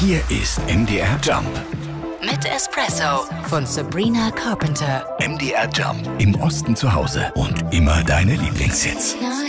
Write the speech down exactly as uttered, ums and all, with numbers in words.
Hier ist M D R Jump. Mit Espresso von Sabrina Carpenter. M D R Jump. Im Osten zu Hause und immer deine Lieblingshits.